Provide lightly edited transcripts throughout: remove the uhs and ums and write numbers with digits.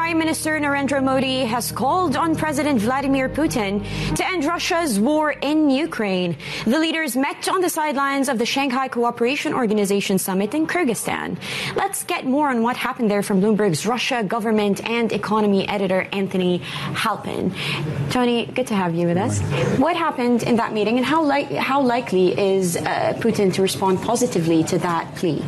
Prime Minister Narendra Modi has called on President Vladimir Putin to end Russia's war in Ukraine. The leaders met on the sidelines of the Shanghai Cooperation Organization summit in Kyrgyzstan. Let's get more on what happened there from Bloomberg's Russia government and economy editor Anthony Halpin. Tony, good to have you with us. What happened in that meeting, and how likely is Putin to respond positively to that plea?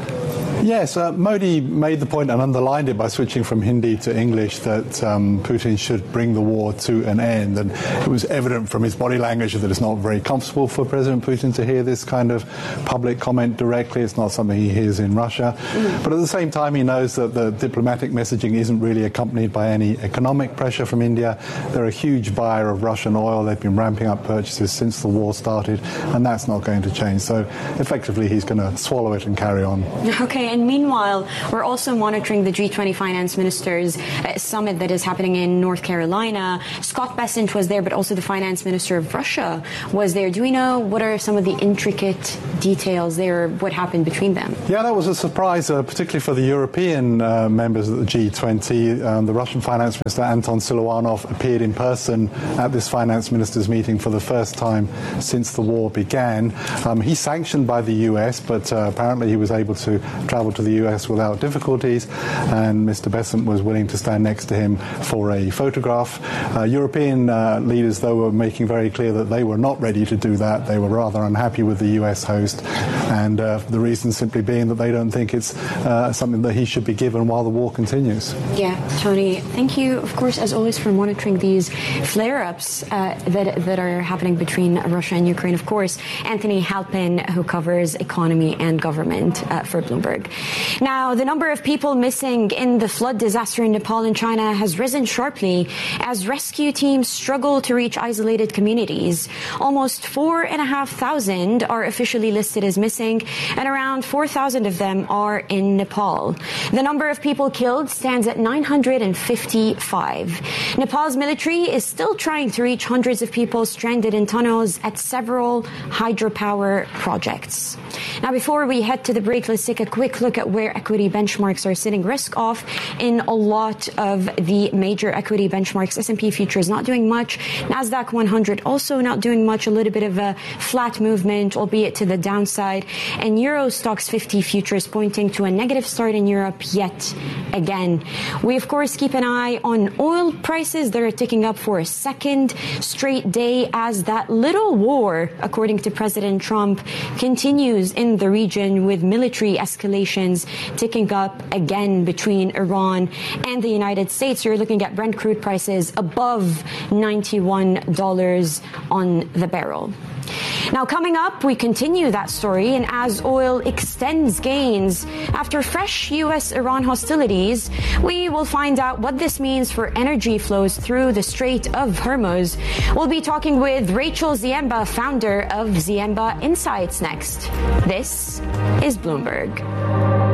Yes, Modi made the point and underlined it by switching from Hindi to English that Putin should bring the war to an end. And it was evident from his body language that it's not very comfortable for President Putin to hear this kind of public comment directly. It's not something he hears in Russia. But at the same time, he knows that the diplomatic messaging isn't really accompanied by any economic pressure from India. They're a huge buyer of Russian oil. They've been ramping up purchases since the war started, and that's not going to change. So effectively, he's going to swallow it and carry on. Okay. And meanwhile, we're also monitoring the G20 finance ministers summit that is happening in North Carolina. Scott Bessent was there, but also the finance minister of Russia was there. Do we know what are some of the intricate details there, what happened between them? Yeah, that was a surprise, particularly for the European members of the G20. The Russian finance minister Anton Siluanov appeared in person at this finance ministers meeting for the first time since the war began. He's sanctioned by the US, but apparently he was able to travel to the US without difficulties, and Mr. Bessent was willing to stand next to him for a photograph. European leaders, though, were making very clear that they were not ready to do that. They were rather unhappy with the US host, and the reason simply being that they don't think it's something that he should be given while the war continues. Yeah, Tony, thank you, of course, as always, for monitoring these flare-ups that are happening between Russia and Ukraine. Of course, Anthony Halpin, who covers economy and government for Bloomberg. Now, the number of people missing in the flood disaster in Nepal and China has risen sharply as rescue teams struggle to reach isolated communities. Almost 4,500 are officially listed as missing, and around 4,000 of them are in Nepal. The number of people killed stands at 955. Nepal's military is still trying to reach hundreds of people stranded in tunnels at several hydropower projects. Now, before we head to the break, let's take a quick look at where equity benchmarks are sitting risk off in a lot of the major equity benchmarks. S&P futures not doing much. NASDAQ 100 also not doing much. A little bit of a flat movement, albeit to the downside. And Euro Stoxx 50 futures pointing to a negative start in Europe yet again. We, of course, keep an eye on oil prices. They're ticking up for a second straight day as that little war, according to President Trump, continues in the region with military escalations ticking up again between Iran and the United States. You're looking at Brent crude prices above $91 on the barrel. Now, coming up, we continue that story, and as oil extends gains after fresh U.S.-Iran hostilities, we will find out what this means for energy flows through the Strait of Hormuz. We'll be talking with Rachel Ziemba, founder of Ziemba Insights, next. This is Bloomberg.